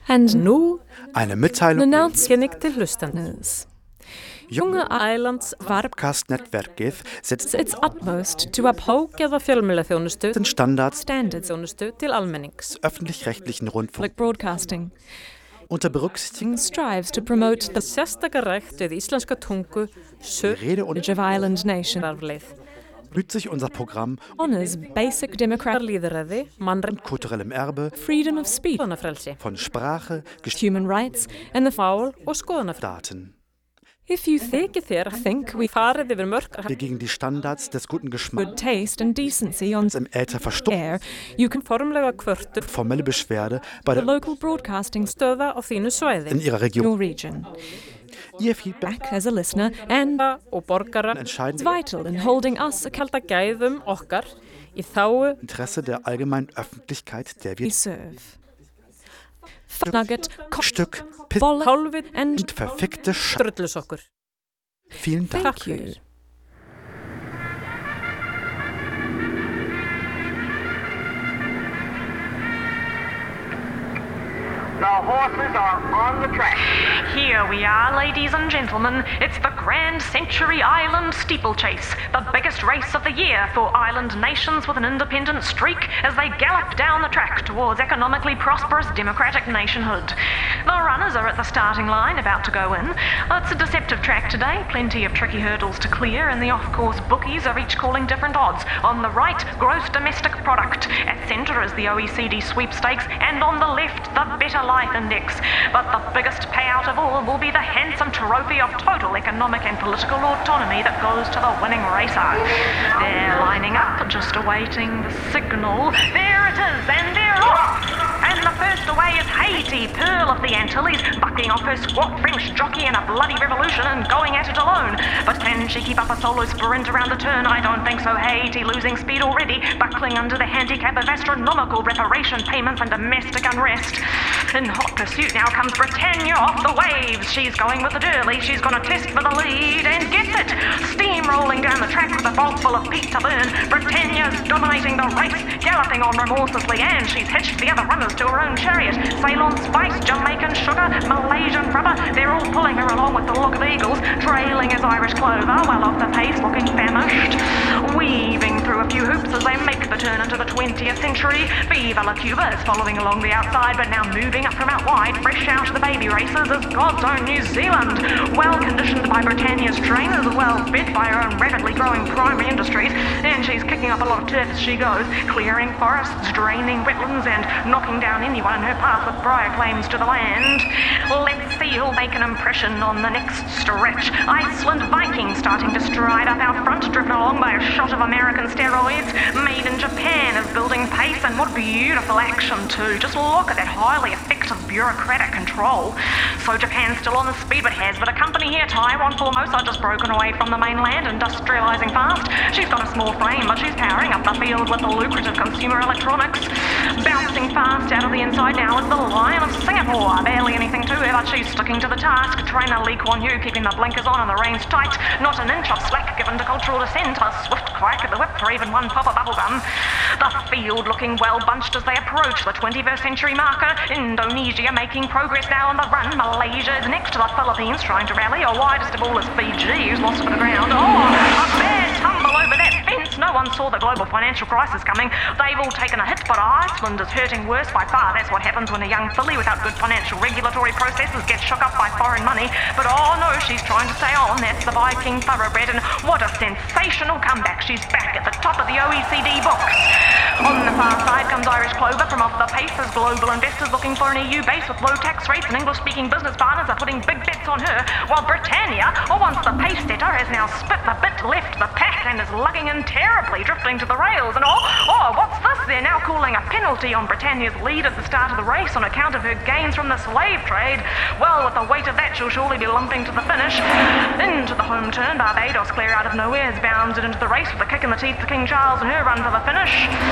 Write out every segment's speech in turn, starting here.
And nu eine Mitteilung announcement til listeners. Junge Islands Varpkast-nettverket setzt its utmost to uphold fjölmiðlaþjónustu den Standards til almennings. Öffentlich-rechtlichen Rundfunk Broadcasting unter Berücksichtigung strives to promote the sérstaka rækt við íslenska tungu, Rede und of Island Nation. Bemüht sich unser Programm honors basic democratic und kulturellem Erbe, freedom of speech, von Sprache, human rights and the foul Daten. If you think we farið yfir mörk wir gegen die Standards des guten Geschmacks, good taste and decency on im Äther verstummen, air, you can formlega kvörtur formelle Beschwerde bei der local broadcasting stöða á þínu svæði in ihrer Region. Your region. Ihr Feedback as a listener and borgara is vital in holding us kalda gæðum okkar í þágu Interesse der allgemeinen Öffentlichkeit, der wir serve. Nugget, Stück, Bolle, und verfickte Strudlusokkur. Vielen Dank. Thank you. The horses are on the track. Here we are, ladies and gentlemen. It's the Grand Century Island Steeplechase, the biggest race of the year for island nations with an independent streak as they gallop down the track towards economically prosperous democratic nationhood. The runners are at the starting line, about to go in. It's a deceptive track today, plenty of tricky hurdles to clear, and the off-course bookies are each calling different odds. On the right, gross domestic product. At centre is the OECD sweepstakes, and on the left, the Better Life Index. But the biggest payout of all will be the handsome trophy of total economic and political autonomy that goes to the winning racer. They're lining up, just awaiting the signal. There it is, and they're off! And the first away is Haiti, Pearl of the Antilles, bucking off her squat French jockey in a bloody revolution and going at it alone. But can she keep up a solo sprint around the turn? I don't think so. Haiti losing speed already, buckling under the handicap of astronomical reparation payments and domestic unrest. In hot pursuit now comes Britannia off the waves. She's going with it early. She's going to test for the lead and gets it. Steamrolling down the track with a bolt full of peat to burn. Britannia's dominating the race, galloping on remorselessly, and she's hitched the other runners to her own chariot. Ceylon Spice, Jamaican Sugar, Malaysian Rubber, they're all pulling her along with the look of eagles. Trailing is Irish Clover, well off the pace, looking famished. Weaving through a few hoops as they make the turn into the 20th century. Viva La Cuba is following along the outside, but now moving up from out wide, fresh out of the baby races is God's own New Zealand. Well conditioned by Britannia's trainers, well fed by her own rapidly growing primary industries, and she's kicking up a lot of turf as she goes, clearing forests, draining wetlands, and knocking down anyone in her path with prior claims to the land. Let's see who'll make an impression on the next stretch. Iceland Viking starting to stride up out front, driven along by a shot of American steroids. Made in Japan is building pace, and what beautiful action too. Just look at that highly effective bureaucratic control. So Japan's still on the speed but has but a company here. Taiwan Formosa just broken away from the mainland, industrialising fast. She's got a small frame but she's powering up the field with the lucrative consumer electronics. Bouncing fast out of the inside now is the Lion of Singapore. Barely anything to her, but she's sticking to the task. Trainer Lee Kuan Yew keeping the blinkers on and the reins tight. Not an inch of slack given to cultural descent. A swift crack of the whip for even one pop of bubblegum. The field looking well bunched as they approach the 21st century marker. Indonesia making progress now on the run. Malaysia is next to the Philippines trying to rally. Or widest of all is Fiji, who's lost a bit of ground. Oh, a bad tumble over that fence. No one saw the global financial crisis coming. They've all taken a hit, but Iceland is hurting worse by far. That's what happens when a young filly without good financial regulatory processes gets shook up by foreign money. But oh no, she's trying to stay on. That's the Viking thoroughbred, and what a sensational comeback. She's back at the top of the OECD books. On the far side comes Irish Clover from off the pace as global investors looking for an EU base with low tax rates and English-speaking business partners are putting big bets on her, while Britannia, once the pace setter, has now split the bit left the pack and is lugging in terribly, drifting to the rails. And what's this? They're now calling a penalty on Britannia's lead at the start of the race on account of her gains from the slave trade. Well, with the weight of that, she'll surely be lumping to the finish. Into the home turn, Barbados, clear out of nowhere, has bounded into the race with a kick in the teeth to King Charles and her run for the finish.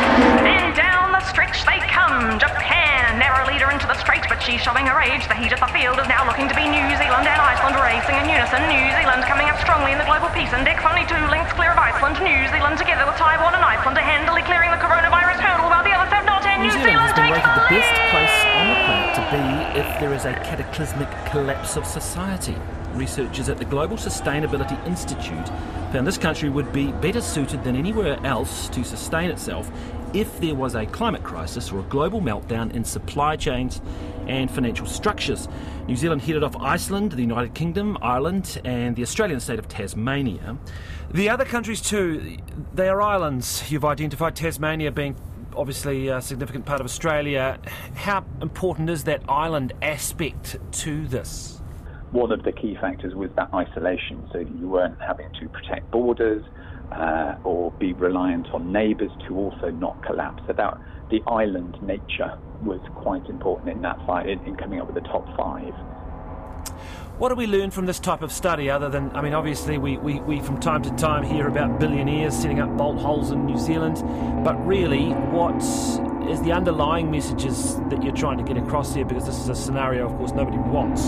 And down the stretch they come. Japan, narrow leader into the straight, but she's showing her age. The heat of the field is now looking to be New Zealand and Iceland racing in unison. New Zealand coming up strongly in the global peace index. Only 2 lengths clear of Iceland. New Zealand together with Taiwan and Iceland are handily clearing the coronavirus hurdle, while the others have not. And New Zealand has been takes rated the the best lead. place on the planet to be if if there is a cataclysmic collapse of society. Researchers at the Global Sustainability Institute found this country would be better suited than anywhere else to sustain itself if there was a climate crisis or a global meltdown in supply chains and financial structures. New Zealand headed off Iceland, the United Kingdom, Ireland and the Australian state of Tasmania. The other countries too, they are islands. You've identified Tasmania being obviously a significant part of Australia. How important is that island aspect to this? One of the key factors was that isolation, so you weren't having to protect borders or be reliant on neighbours to also not collapse. So that the island nature was quite important in that fight, in coming up with the top 5. What do we learn from this type of study other than, I mean, obviously we from time to time hear about billionaires setting up bolt holes in New Zealand, but really what is the underlying messages that you're trying to get across here, because this is a scenario, of course, nobody wants.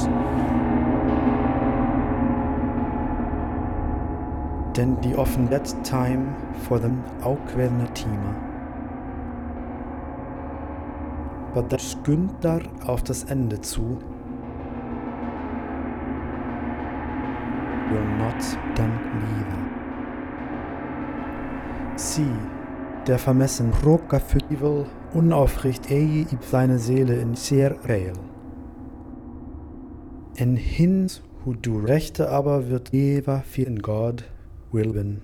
Denn die offen that time for them Alternativa. Aber das skyndar auf das Ende zu. Will not dann lieder. Sie, der vermessen Roka für evil, unaufricht eje ib seine Seele in sehr real. En hin, hu du rechte aber wird eva für in God will win.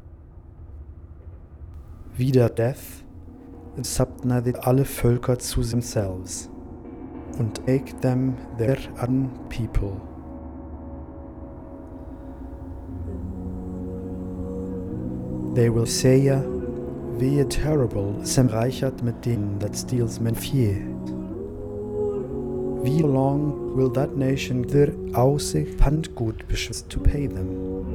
Wieder Death, subnathed alle Völker zu themselves, und make them their own people. They will say, wehe terrible, sem reichert mit denen that steals men fear. Wie long will that nation their Aussicht Pfandgut beschützt to pay them?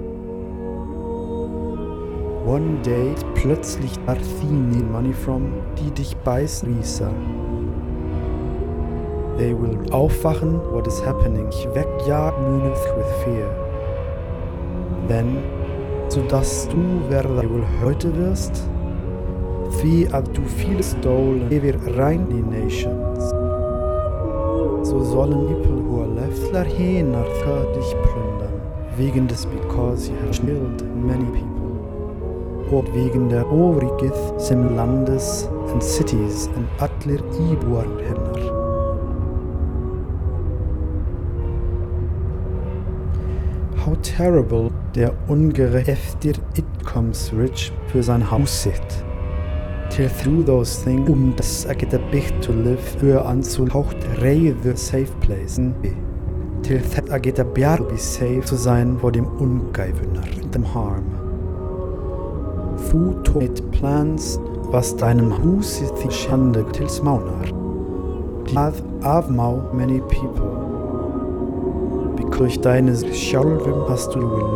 One day plötzlich Arthini money from, die dich beißrießer. They will aufwachen, what is happening, wegjagnüneth with fear. Then, so dass du, wer wohl heute wirst, wie ab du viel stolen, wir rein die Nations. So sollen people who are left dahener dich plündern, wegen des because you have killed many people. Und wegen der Ovrigith sem Landes and cities and atler Ibuarn hinner. How terrible der ungerechtir it comes rich für sein Haus sit. Till through those things das get a big to live für anzuhaucht rei the safe place. Till that get a bjar be safe zu sein vor dem Ungeiwünner, dem harm. Fu mit plans, was deinem Hus ist die Schande tils Maunar. Die avmau many people. Durch deine Schalwim hast du